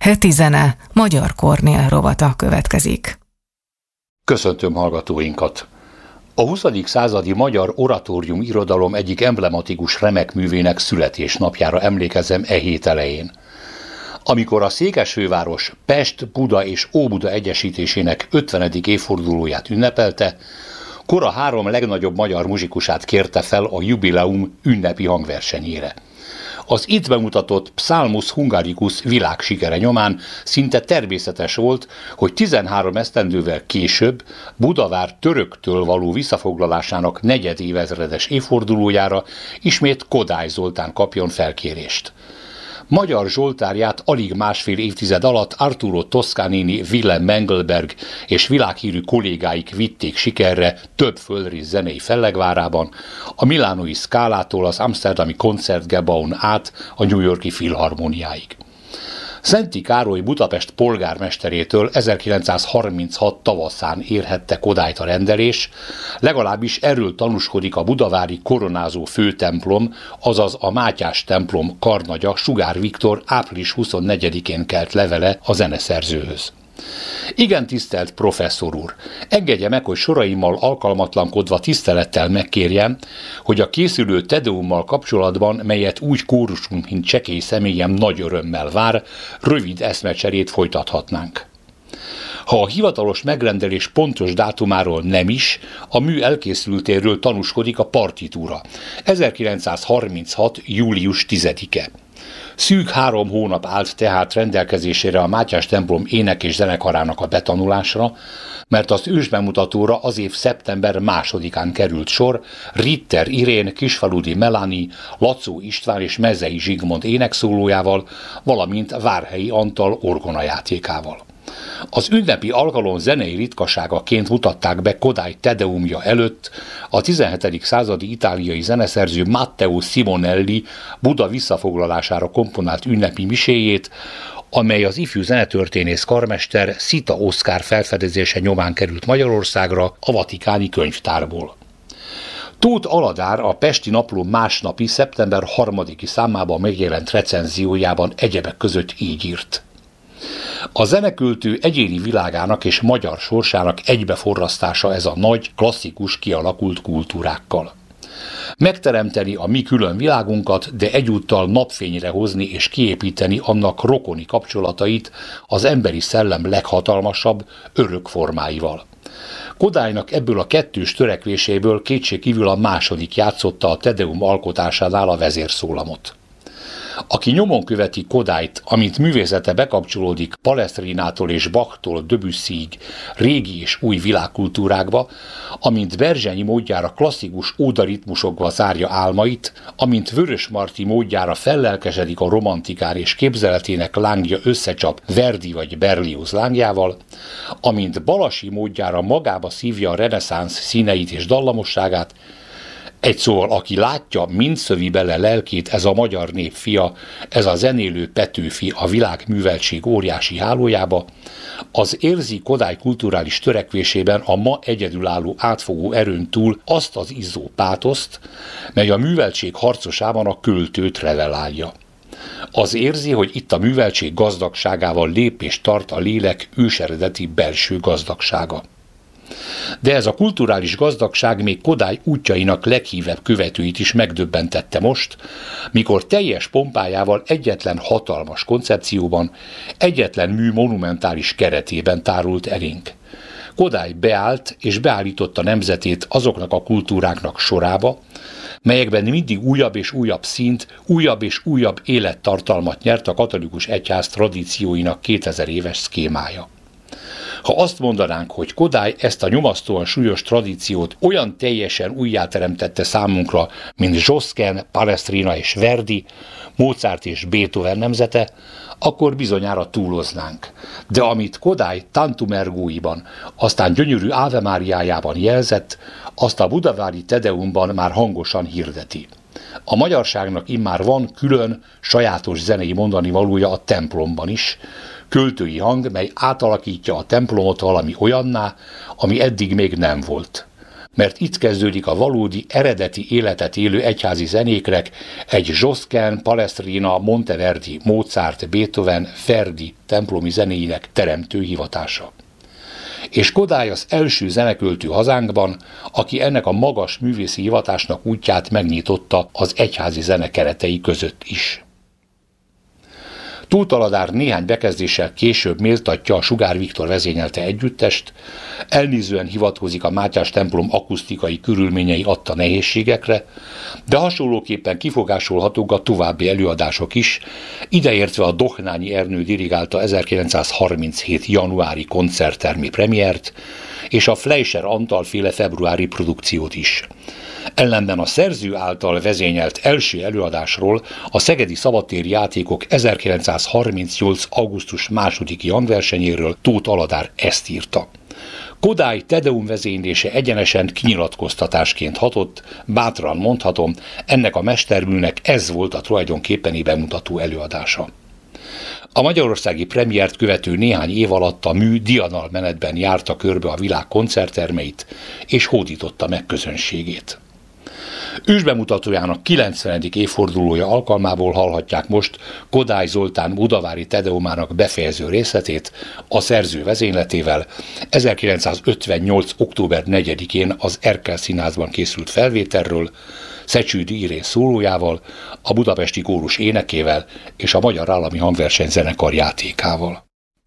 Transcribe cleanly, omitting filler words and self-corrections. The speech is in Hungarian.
Heti zene Magyar Kornél rovata következik. Köszöntöm hallgatóinkat! A 20. századi magyar oratórium irodalom egyik emblematikus remekművének születésnapjára emlékezem e hét elején. Amikor a székesfőváros Pest, Buda és Óbuda egyesítésének 50. évfordulóját ünnepelte, kora 3 legnagyobb magyar muzsikusát kérte fel a jubileum ünnepi hangversenyére. Az itt bemutatott Psalmus Hungaricus világsikere nyomán szinte természetes volt, hogy 13 esztendővel később Budavár töröktől való visszafoglalásának negyedévezredes évfordulójára ismét Kodály Zoltán kapjon felkérést. Magyar zsoltárját alig másfél évtized alatt Arturo Toscanini, Willem Mengelberg és világhírű kollégáik vitték sikerre több földrész zenei fellegvárában, a milánói Scalától az amsterdami Concertgebouwen át a New Yorki Filharmóniáig. Szenti Károly Budapest polgármesterétől 1936 tavaszán érhette Kodályt a rendelés, legalábbis erről tanúskodik a budavári koronázó főtemplom, azaz a Mátyás templom karnagya Sugár Viktor április 24-én kelt levele a zeneszerzőhöz. Igen, tisztelt professzor úr, engedje meg, hogy soraimmal alkalmatlankodva tisztelettel megkérjem, hogy a készülő Tedeummal kapcsolatban, melyet úgy kórusunk, mint csekély személyem nagy örömmel vár, rövid eszmecserét folytathatnánk. Ha a hivatalos megrendelés pontos dátumáról nem is, a mű elkészültéről tanúskodik a partitúra. 1936. július 10-e. Szűk 3 hónap állt tehát rendelkezésére a Mátyás templom ének- és zenekarának a betanulásra, mert az ősbemutatóra az év szeptember 2-án került sor Ritter Irén, Kisfaludi Melani, Lacó István és Mezei Zsigmond énekszólójával, valamint Várhelyi Antal orgonajátékával. Az ünnepi alkalom zenei ritkaságaként mutatták be Kodály Tedeumja előtt a 17. századi itáliai zeneszerző Matteo Simonelli Buda visszafoglalására komponált ünnepi miséjét, amely az ifjú zenetörténész karmester Szita Oszkár felfedezése nyomán került Magyarországra a Vatikáni könyvtárból. Tóth Aladár a Pesti Napló másnapi szeptember 3-i számában megjelent recenziójában egyebek között így írt: a zeneköltő egyéni világának és magyar sorsának egybeforrasztása ez a nagy, klasszikus kialakult kultúrákkal. Megteremteni a mi külön világunkat, de egyúttal napfényre hozni és kiépíteni annak rokoni kapcsolatait az emberi szellem leghatalmasabb, örök formáival. Kodálynak ebből a kettős törekvéséből kétségkívül a második játszotta a Tedeum alkotásánál a vezérszólamot. Aki nyomon követi Kodályt, amint művészete bekapcsolódik Palestrinától és Bachtól Debussyig régi és új világkultúrákba, amint Berzsenyi módjára klasszikus ódaritmusokba zárja álmait, amint Vörösmarty módjára fellelkesedik a romantikár és képzeletének lángja összecsap Verdi vagy Berlioz lángjával, amint Balassi módjára magába szívja a reneszánsz színeit és dallamosságát, egy szóval, aki látja, mind szövi bele lelkét ez a magyar nép fia, ez a zenélő Petőfi a világműveltség óriási hálójába, az érzi Kodály kulturális törekvésében a ma egyedülálló átfogó erőn túl azt az izzó pátoszt, mely a műveltség harcosában a költőt revelálja. Az érzi, hogy itt a műveltség gazdagságával lép és tart a lélek őseredeti belső gazdagsága. De ez a kulturális gazdagság még Kodály útjainak leghívebb követőit is megdöbbentette most, mikor teljes pompájával egyetlen hatalmas koncepcióban, egyetlen mű monumentális keretében tárult elénk. Kodály beállt és beállította nemzetét azoknak a kultúráknak sorába, melyekben mindig újabb és újabb színt, újabb és újabb élettartalmat nyert a katolikus egyház tradícióinak 2000 éves szkémája. Ha azt mondanánk, hogy Kodály ezt a nyomasztóan súlyos tradíciót olyan teljesen újjáteremtette számunkra, mint Josquin, Palestrina és Verdi, Mozart és Beethoven nemzete, akkor bizonyára túloznánk. De amit Kodály Tantum Ergoiban, aztán gyönyörű Ave Máriájában jelzett, azt a budavári Tedeumban már hangosan hirdeti. A magyarságnak immár van külön, sajátos zenei mondani valója a templomban is, költői hang, mely átalakítja a templomot valami olyanná, ami eddig még nem volt. mert itt kezdődik a valódi, eredeti életet élő egyházi zenéknek egy Josquin, Palestrina, Monteverdi, Mozart, Beethoven, Verdi templomi zenéinek teremtő hivatása. És Kodály az első zeneköltő hazánkban, aki ennek a magas művészi hivatásnak útját megnyitotta az egyházi zene keretei között is. Tóth Aladár néhány bekezdéssel később méltatja a Sugár Viktor vezényelte együttest, elnézően hivatkozik a Mátyás templom akusztikai körülményei adta nehézségekre, de hasonlóképpen kifogásolhatók a további előadások is, ideértve a Dohnányi Ernő dirigálta 1937. januári koncerttermi premiért, és a Fleischer Antal féle februári produkciót is. Ellenben a szerző által vezényelt első előadásról, a Szegedi Szabadtéri Játékok 1938. augusztus 2. hangversenyéről Tóth Aladár ezt írta. Kodály Tedeum vezénylése egyenesen kinyilatkoztatásként hatott, bátran mondhatom, ennek a mesterműnek ez volt a tulajdonképpeni bemutató előadása. A magyarországi premiért követő néhány év alatt a mű diadalmenetben járta körbe a világ koncerttermeit, és hódította meg közönségét. Ősbemutatójának 90. évfordulója alkalmából hallhatják most Kodály Zoltán budavári Tedeumának befejező részletét a szerző vezényletével 1958. október 4-én az Erkel Színházban készült felvételről, Szecsődi Irén szólójával, a Budapesti Kórus énekével és a Magyar Állami Hangversenyzenekar játékával.